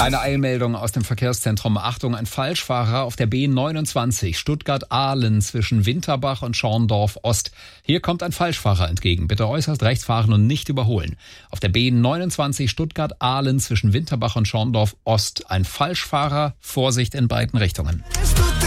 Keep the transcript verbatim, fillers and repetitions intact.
Eine Eilmeldung aus dem Verkehrszentrum. Achtung, ein Falschfahrer auf der B neunundzwanzig Stuttgart-Ahlen zwischen Winterbach und Schorndorf-Ost. Hier kommt ein Falschfahrer entgegen. Bitte äußerst rechts fahren und nicht überholen. Auf der B neunundzwanzig Stuttgart-Ahlen zwischen Winterbach und Schorndorf-Ost. Ein Falschfahrer. Vorsicht in beiden Richtungen.